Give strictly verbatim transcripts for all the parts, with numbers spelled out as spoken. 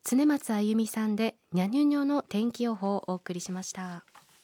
常松あゆみさんでにゃにゅにょの天気予報をお送りしました。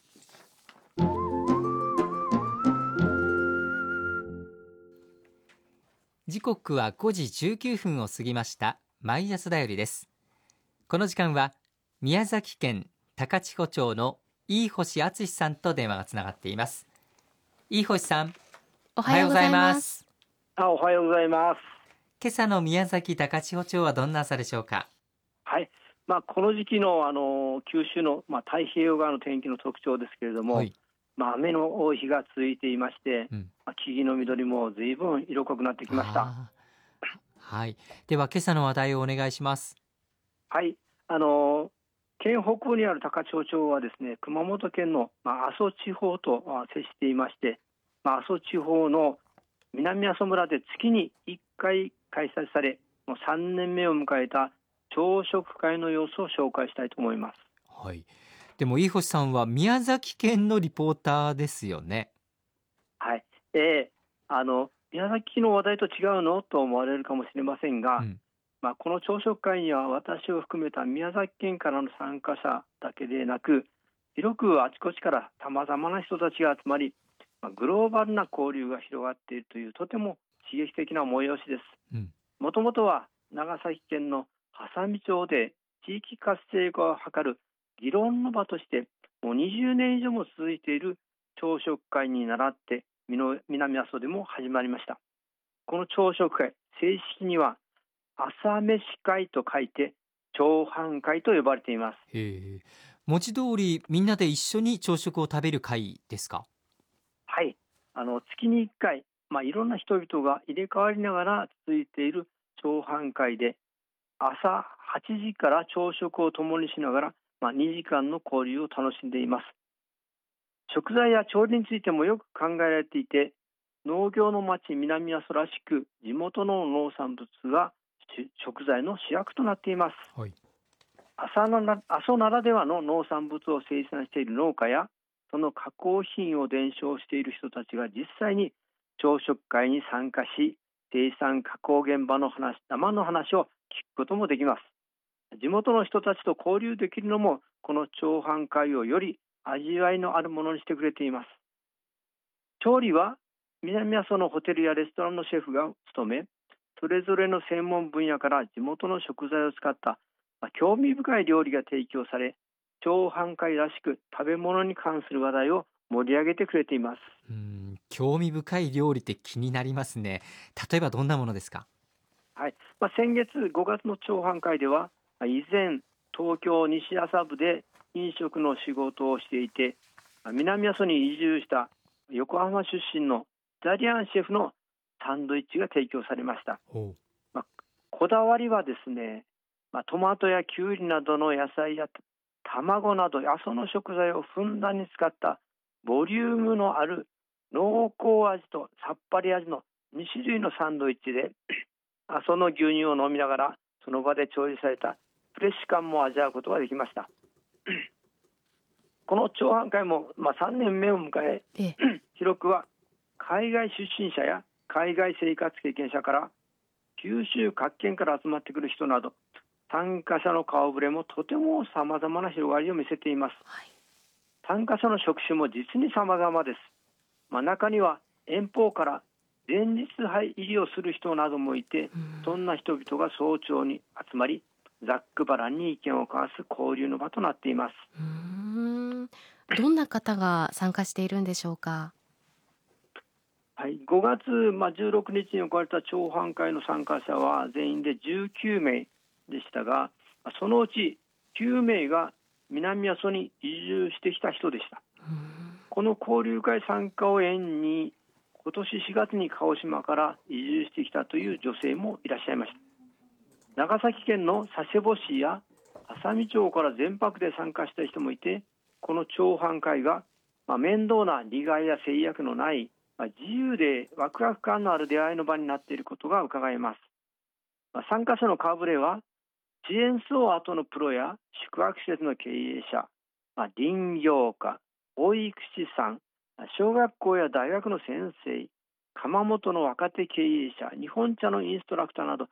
時刻はごじじゅうきゅうふんを過ぎました。毎朝だよりです。この時間は宮崎県高千穂町の飯星敦さんと電話がつながっています。飯星さん、 おはようございます。 あ、おはようございます。 今朝の宮崎高千穂町はどんな朝でしょうか。 はい、まあ、この時期の、あの九州の、まあ、太平洋側の天気の特徴ですけれども、はい、まあ、雨の多い日が続いていまして、うん、まあ、木々の緑も随分色濃くなってきました。 はい、では今朝の話題をお願いします。 はい、あの県北部にある高千穂町はですね、熊本県の、まあ、阿蘇地方と接していまして、まあ、阿蘇地方の南阿蘇村で月にいっかい開催され、もうさんねんめを迎えた朝食会の様子を紹介したいと思います。 はい、でも飯星さんは宮崎県のリポーターですよね。 はい、えー、あの宮崎の話題と違うのと思われるかもしれませんが、うん、まあ、この朝食会には私を含めた宮崎県からの参加者だけでなく、広くあちこちからさまざまな人たちが集まり、まあ、グローバルな交流が広がっているというとても刺激的な催しです。もともとは長崎県の波佐見町で地域活性化を図る議論の場としてもうにじゅうねん以上も続いている朝食会に倣って南阿蘇でも始まりました。この朝食会、正式には朝飯会と書いて朝飯会と呼ばれています。 へえ、文字通りみんなで一緒に朝食を食べる会ですか。 はい、あの月にいっかい、まあ、いろんな人々が入れ替わりながら続いている朝飯会で、朝はちじから朝食を共にしながら、まあ、にじかんの交流を楽しんでいます。食材や調理についてもよく考えられていて、農業の町南阿蘇らしく地元の農産物が食材の主役となっています。はい、阿蘇な阿蘇ならではの農産物を生産している農家やその加工品を伝承している人たちが実際に朝食会に参加し、生産加工現場の話、生の話を聞くこともできます。地元の人たちと交流できるのもこの朝飯会をより味わいのあるものにしてくれています。調理は南阿蘇のホテルやレストランのシェフが務め、それぞれの専門分野から地元の食材を使った興味深い料理が提供され、朝飯会らしく食べ物に関する話題を盛り上げてくれています。 うーん、興味深い料理って気になりますね。例えばどんなものですか。 はい、まあ、先月ごがつの朝飯会では、以前東京西麻布で飲食の仕事をしていて、南阿蘇に移住した横浜出身のイタリアンシェフのサンドイッチが提供されました。まあ、こだわりはですね、まあ、トマトやキュウリなどの野菜や卵など阿蘇の食材をふんだんに使ったボリュームのある濃厚味とさっぱり味のにしゅるいのサンドイッチで、阿蘇の牛乳を飲みながらその場で調理されたフレッシュ感も味わうことができました。この朝飯会も、まあ、さんねんめを迎え、え広くは海外出身者や海外生活経験者から九州各県から集まってくる人など、参加者の顔ぶれもとても様々な広がりを見せています。はい、参加者の職種も実に様々です。まあ、中には遠方から前日入りをする人などもいて、そんな人々が早朝に集まり、ざっくばらんに意見を交わす交流の場となっています。 うーん、どんな方が参加しているんでしょうか。 はい、ごがつ、まあ、じゅうろくにちに行われた朝飯会の参加者は全員でじゅうきゅうめいでしたが、そのうちきゅうめいが南阿蘇に移住してきた人でした。この交流会参加を縁に今年しがつに鹿児島から移住してきたという女性もいらっしゃいました。長崎県の佐世保市や波佐見町から全泊で参加した人もいて、この朝飯会が、まあ、面倒な利害や制約のない、まあ、自由でワクワク感のある出会いの場になっていることが伺えます。まあ、参加者の顔ぶれはチェーンソー後のプロや宿泊施設の経営者、まあ、林業家、保育士さん、小学校や大学の先生、窯元の若手経営者、日本茶のインストラクターなど、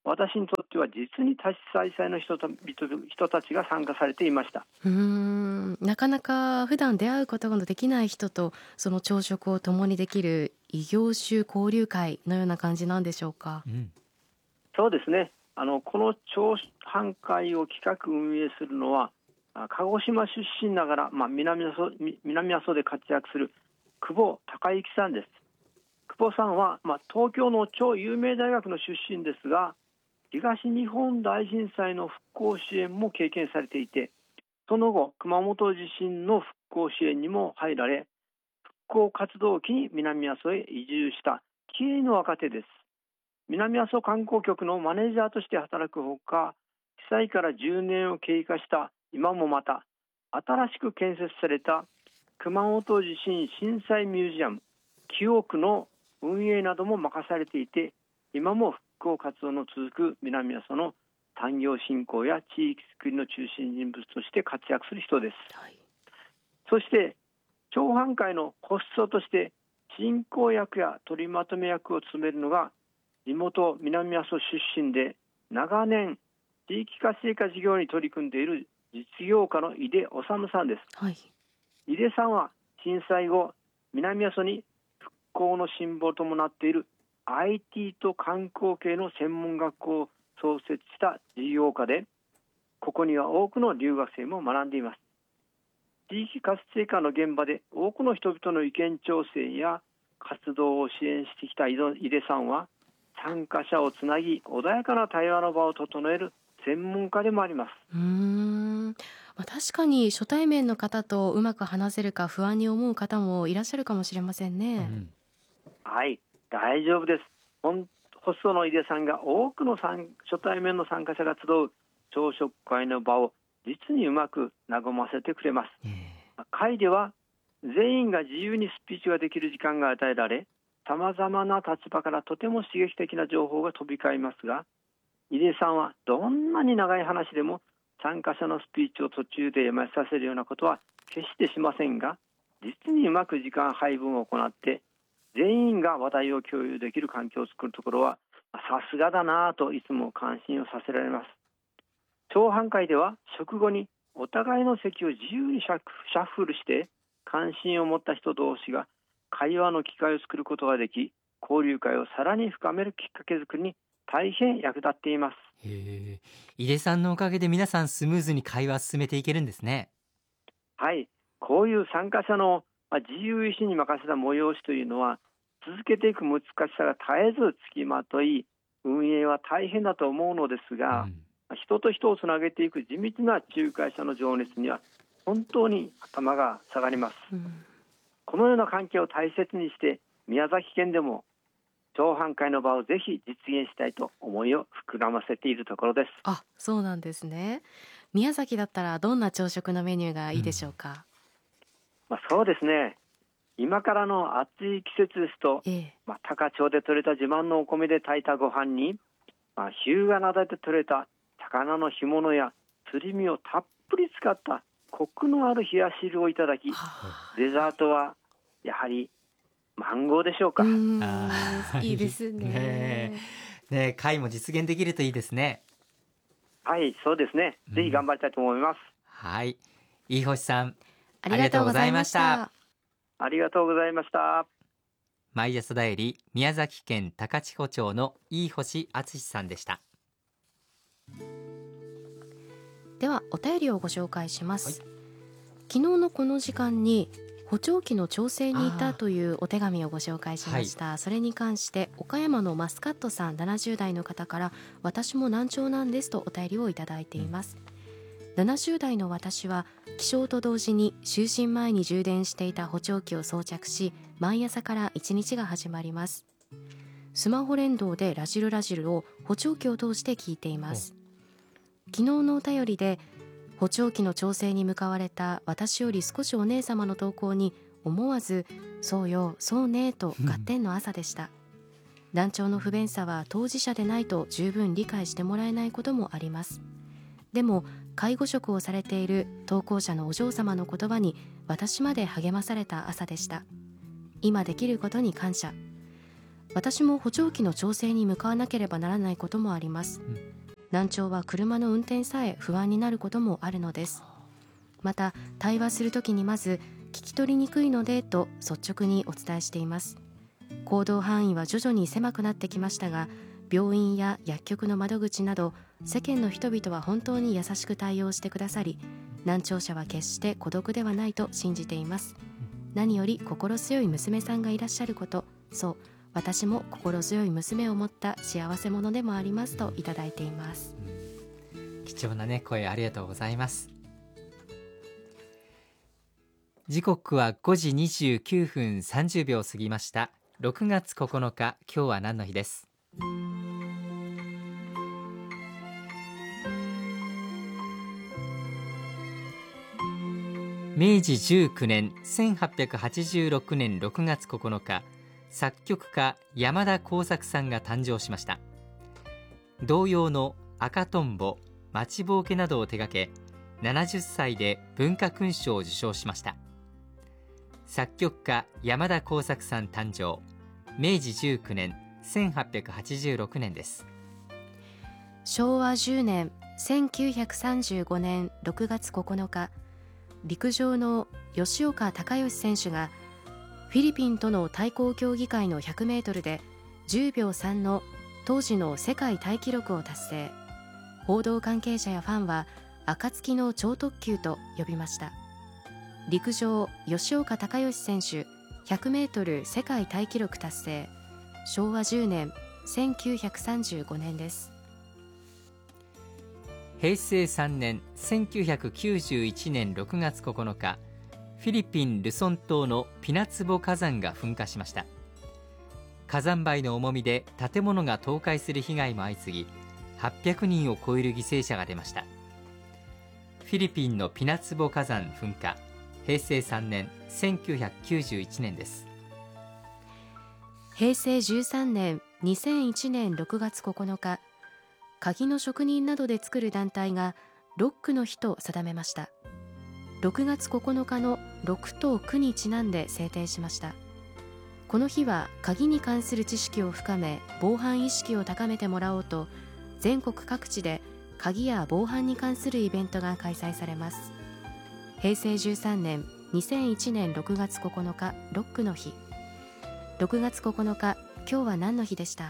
私にとっては実に多彩彩の人た人たちが参加されていました。 うーん、なかなか普段出会うことができない人とその朝食を共にできる異業種交流会のような感じなんでしょうか。 うん、 そうですね。あのこの朝飯会を企画運営するのは、あ鹿児島出身ながら、まあ、南阿蘇み南阿蘇で活躍する久保孝之さんです。久保さんは、まあ、東京の超有名大学の出身ですが、東日本大震災の復興支援も経験されていて、その後熊本地震の復興支援にも入られ、復興活動期に南阿蘇へ移住した気鋭の若手です。南阿蘇観光局のマネージャーとして働くほか、被災からじゅうねんを経過した今もまた新しく建設された熊本地震震災ミュージアム記憶の運営なども任されていて、今も復興活動の続く南阿蘇の産業振興や地域づくりの中心人物として活躍する人です。 はい、 そして朝飯会の発足として進行役や取りまとめ役を務めるのが、地元南阿蘇出身で長年地域活性化事業に取り組んでいる実業家の井出治さんです。 はい、 井出さんは震災後、南阿蘇に復興のシンボルともなっている アイティー と観光系の専門学校を創設した事業家で、ここには多くの留学生も学んでいます。地域活性化の現場で多くの人々の意見調整や活動を支援してきた井出さんは、参加者をつなぎ穏やかな対話の場を整える専門家でもあります。 うーん、まあ、確かに初対面の方とうまく話せるか不安に思う方もいらっしゃるかもしれませんうね。 ん、 はい、大丈夫です。本細野井出さんが多くの参初対面の参加者が集う朝食会の場を実にうまく和ませてくれます。 え会では全員が自由にスピーチができる時間が与えられ、さまざまな立場からとても刺激的な情報が飛び交いますが、井出さんはどんなに長い話でも参加者のスピーチを途中でやめさせるようなことは決してしませんが、実にうまく時間配分を行って全員が話題を共有できる環境を作るところはさすがだなぁといつも感心をさせられます。朝飯会では食後にお互いの席を自由にシャッフルして関心を持った人同士が会話の機会を作ることができ、交流会をさらに深めるきっかけ作りに大変役立っています。 へえ、井出さんのおかげで皆さんスムーズに会話を進めていけるんですね。 はい、こういう参加者の自由意志に任せた催しというのは続けていく難しさが絶えずつきまとい、運営は大変だと思うのですが、 うん、 人と人をつなげていく地道な仲介者の情熱には本当に頭が下がります。 ーうん、 このような関係を大切にして宮崎県でも朝飯会の場をぜひ実現したいと思いを膨らませているところです。 あ、そうなんですね。宮崎だったらどんな朝食のメニューがいいでしょうか。 まあ、そうですね、今からの暑い季節ですと、 ええ、 まあ、高千穂で採れた自慢のお米で炊いたご飯に、まあ、日向灘で採れた魚の干物やすり身をたっぷり使ったコクのある冷や汁をいただき、 はあ、 デザートはやはりマンゴーでしょうか。 うーん、 あーいいですね。 ねえ、ねえ、会も実現できるといいですね。 はい、そうですね、ぜひ頑張りたいと思います。 はい、飯星さん、 ありがとうございましありがとうございまた。 ありがとうございました。 毎朝だより宮崎県高千穂町の飯星敦さんでした。 ではお便りをご紹介します、はい、昨日のこの時間に補聴器の調整にいたというお手紙をご紹介しました、はい、それに関して岡山のマスカットさんななじゅう代の方から、私も難聴なんですとお便りをいただいています、うん、ななじゅう代の私は起床と同時に就寝前に充電していた補聴器を装着し、毎朝から一日が始まります。スマホ連動でラジルラジルを補聴器を通して聞いています。昨日のお便りで補聴器の調整に向かわれた私より少しお姉様の投稿に思わずそうよそうねと合点の朝でした難聴の不便さは当事者でないと十分理解してもらえないこともあります。でも介護職をされている投稿者のお嬢様の言葉に私まで励まされた朝でした。今できることに感謝。 私も補聴器の調整に向かわなければならないこともあります、うん、難聴は車の運転さえ不安になることもあるのです。また対話するときにまず聞き取りにくいのでと率直にお伝えしています。行動範囲は徐々に狭くなってきましたが、病院や薬局の窓口など世間の人々は本当に優しく対応してくださり、難聴者は決して孤独ではないと信じています。何より心強い娘さんがいらっしゃること、そう私も心強い娘を持った幸せ者でもありますといただいています。 貴重な、ね、声ありがとうございます。時刻はごじにじゅうきゅうふんさんじゅうびょう過ぎました。ろくがつここのか、今日は何の日です。めいじじゅうきゅうねんせんはっぴゃくはちじゅうろくねんろくがつここのか、作曲家山田耕作さんが誕生しました。童謡の赤とんぼ、待ちぼうけなどを手掛け、ななじゅっさいで文化勲章を受章しました。作曲家山田耕作さん誕生、めいじじゅうきゅうねんせんはっぴゃくはちじゅうろくねんです。 しょうわじゅうねんせんきゅうひゃくさんじゅうごねんろくがつここのか、陸上の吉岡隆義選手がフィリピンとの対抗競技会のひゃくメートルでじゅうびょうさんの当時の世界タイ記録を達成。報道関係者やファンは暁の超特急と呼びました。陸上吉岡隆義選手ひゃくメートル世界タイ記録達成、しょうわじゅうねんせんきゅうひゃくさんじゅうごねんです。 へいせいさんねんせんきゅうひゃくきゅうじゅういちねんろくがつここのか、フィリピン・ルソン島のピナツボ火山が噴火しました。火山灰の重みで建物が倒壊する被害も相次ぎ、はっぴゃくにんを超える犠牲者が出ました。フィリピンのピナツボ火山噴火、へいせいさんねんせんきゅうひゃくきゅうじゅういちねんです。 へいせいじゅうさんねんにせんいちねんろくがつここのか、鍵の職人などで作る団体がロックの日と定めました。ろくがつここのかのろくとくにちなんで制定しました。この日は鍵に関する知識を深め、防犯意識を高めてもらおうと、全国各地で鍵や防犯に関するイベントが開催されます。へいせいじゅうさんねんにせんいちねんろくがつここのか、ロックの日。ろくがつここのか、今日は何の日でした。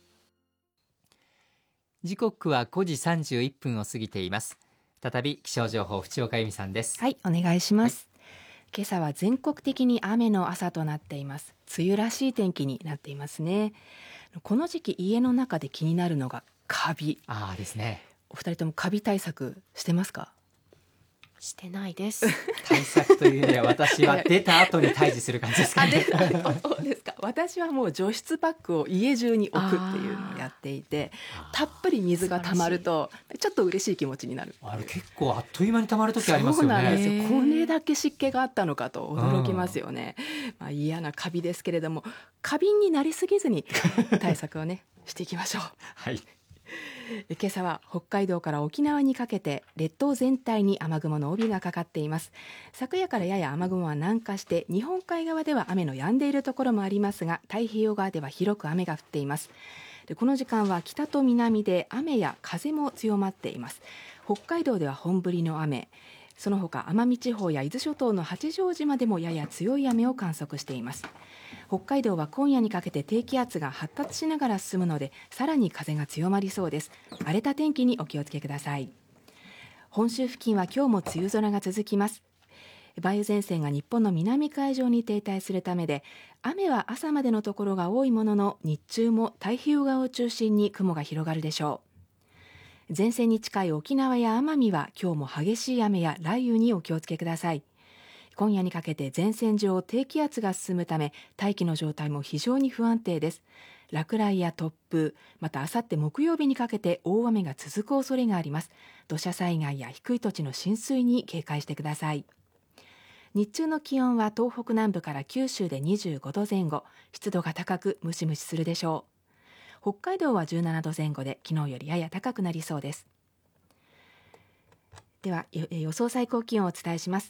時刻はごじさんじゅういっぷんを過ぎています。再び気象情報、淵岡由美さんです。 はい、お願いします、はい、今朝は全国的に雨の朝となっています。梅雨らしい天気になっていますね。この時期家の中で気になるのがカビ。 ああですね。 お二人ともカビ対策してますか？ してないです。 対策というよりは私は出た後に退治する感じですかね。 そうですか。私はもう除湿パックを家中に置くっていうのをやっていて、たっぷり水が溜まるとちょっと嬉しい気持ちになる。 あれ結構あっという間に溜まる時ありますよね。 そうなんですよ。これだけ湿気があったのかと驚きますよね、まあ、嫌なカビですけれども、過敏になりすぎずに対策をねしていきましょう。 はい。 今朝は北海道から沖縄にかけて列島全体に雨雲の帯がかかっています。昨夜からやや雨雲は南下して、日本海側では雨の止んでいるところもありますが、太平洋側では広く雨が降っています。でこの時間は北と南で雨や風も強まっています。北海道では本降りの雨、その他奄美地方や伊豆諸島の八丈島でもやや強い雨を観測しています。北海道は今夜にかけて低気圧が発達しながら進むので、さらに風が強まりそうです。荒れた天気にお気をつけください。本州付近は今日も梅雨空が続きます。梅雨前線が日本の南海上に停滞するためで、雨は朝までのところが多いものの、日中も太平洋側を中心に雲が広がるでしょう。前線に近い沖縄や奄美は今日も激しい雨や雷雨にお気をつけください。今夜にかけて前線上低気圧が進むため、大気の状態も非常に不安定です。落雷や突風、またあさって木曜日にかけて大雨が続く恐れがあります。土砂災害や低い土地の浸水に警戒してください。日中の気温は東北南部から九州でにじゅうごどぜん後、湿度が高くムシムシするでしょう。北海道はじゅうななどぜん後で昨日よりやや高くなりそうです。では予想最高気温をお伝えします。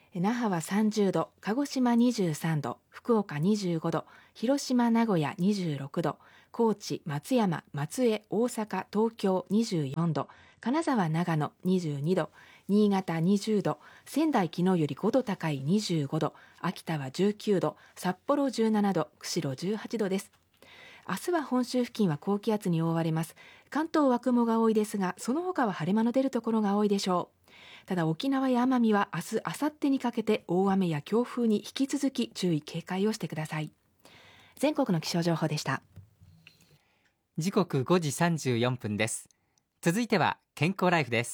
那覇はさんじゅうど、鹿児島にじゅうさんど、福岡にじゅうごど、広島名古屋にじゅうろくど、高知松山松江大阪東京にじゅうよんど、金沢長野にじゅうにど、新潟にじゅうど、仙台昨日よりごど高いにじゅうごど、秋田はじゅうきゅうど、札幌じゅうななど、釧路じゅうはちどです。明日は本州付近は高気圧に覆われます。関東は雲が多いですが、その他は晴れ間の出るところが多いでしょう。ただ沖縄や奄美は明日明後日にかけて大雨や強風に引き続き注意警戒をしてください。全国の気象情報でした。 時刻ごじさんじゅうよんぷんです。続いては健康ライフです。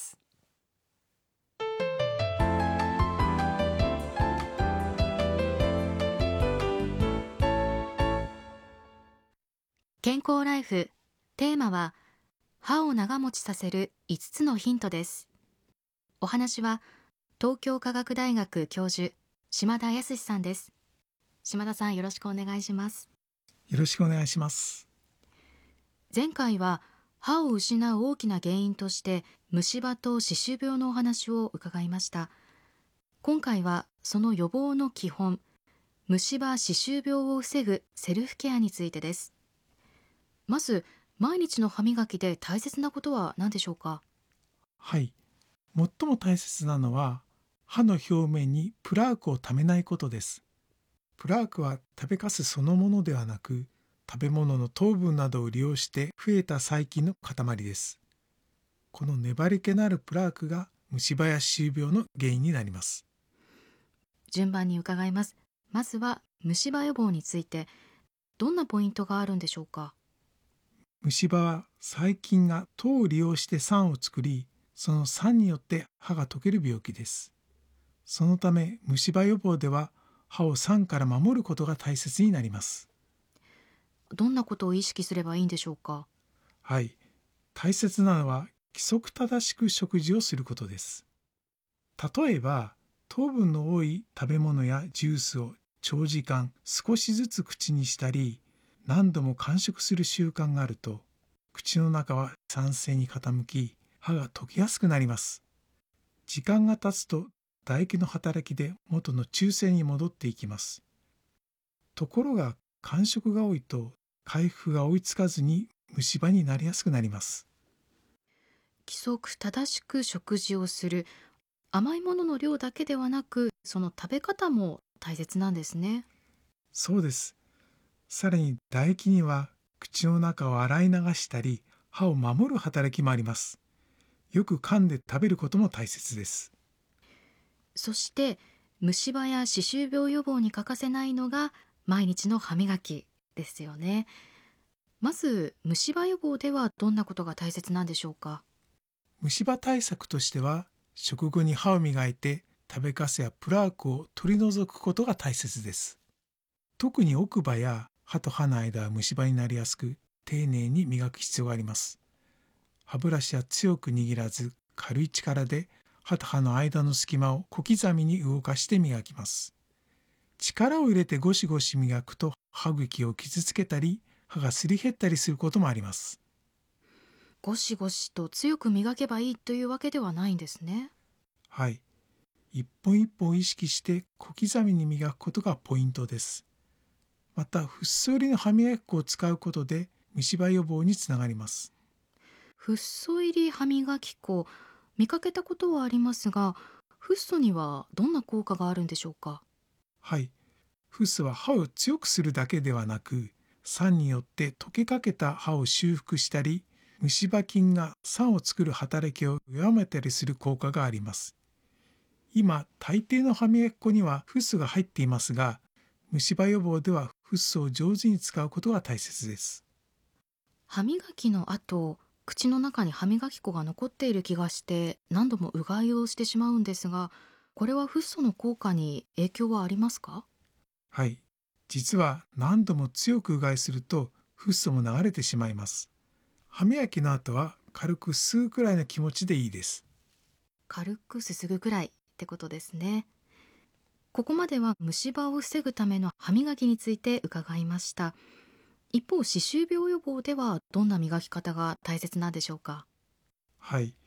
健康ライフ、テーマは歯を長持ちさせるいつつのヒントです。お話は東京科学大学教授島田康さんです。島田さん、よろしくお願いします。 よろしくお願いします。 前回は歯を失う大きな原因として虫歯と歯周病のお話を伺いました。今回はその予防の基本、虫歯歯周病を防ぐセルフケアについてです。まず毎日の歯磨きで大切なことは何でしょうか？ はい、最も大切なのは歯の表面にプラークをためないことです。プラークは食べかすそのものではなく、食べ物の糖分などを利用して増えた細菌の塊です。この粘り気のあるプラークが虫歯や歯周病の原因になります。 順番に伺います。まずは虫歯予防について、どんなポイントがあるんでしょうか？ 虫歯は細菌が糖を利用して酸を作り、その酸によって歯が溶ける病気です。そのため虫歯予防では歯を酸から守ることが大切になります。 どんなことを意識すればいいんでしょうか？ はい、大切なのは規則正しく食事をすることです。例えば糖分の多い食べ物やジュースを長時間少しずつ口にしたり、何度も間食する習慣があると、口の中は酸性に傾き、歯が溶けやすくなります。時間が経つと唾液の働きで元の中性に戻っていきます。ところが間食が多いと回復が追いつかずに虫歯になりやすくなります。 規則正しく食事をする、甘いものの量だけではなく、その食べ方も大切なんですね。 そうです。さらに唾液には口の中を洗い流したり歯を守る働きもあります。よく噛んで食べることも大切です。 そして虫歯や歯周病予防に欠かせないのが毎日の歯磨きですよね。まず虫歯予防ではどんなことが大切なんでしょうか？ 虫歯対策としては、食後に歯を磨いて食べかすやプラークを取り除くことが大切です。特に奥歯や歯と歯の間は虫歯になりやすく、丁寧に磨く必要があります。歯ブラシは強く握らず、軽い力で歯と歯の間の隙間を小刻みに動かして磨きます。力を入れてゴシゴシ磨くと歯茎を傷つけたり、歯がすり減ったりすることもあります。 ゴシゴシと強く磨けばいいというわけではないんですね。 はい。一本一本意識して小刻みに磨くことがポイントです。また、フッ素入りの歯磨き粉を使うことで虫歯予防につながります。 フッ素入り歯磨き粉、見かけたことはありますが、フッ素にはどんな効果があるんでしょうか？ はい。フッ素は歯を強くするだけではなく、酸によって溶けかけた歯を修復したり、虫歯菌が酸を作る働きを弱めたりする効果があります。今、大抵の歯磨き粉にはフッ素が入っていますが、虫歯予防ではフッ素を上手に使うことが大切です。 歯磨きの後、口の中に歯磨き粉が残っている気がして何度もうがいをしてしまうんですが、これはフッ素の効果に影響はありますか？ はい。実は何度も強くうがいするとフッ素も流れてしまいます。歯磨きの後は軽く吸うくらいの気持ちでいいです。 軽くすすぐくらいってことですね。ここまでは虫歯を防ぐための歯磨きについて伺いました。一方、歯周病予防ではどんな磨き方が大切なんでしょうか？ はい。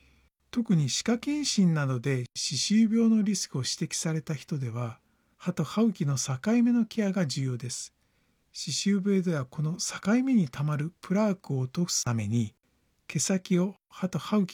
特に歯科検診などで歯周病のリスクを指摘された人では、歯と歯茎の境目のケアが重要です。歯周病ではこの境目にたまるプラークを落とすために、毛先を歯と歯茎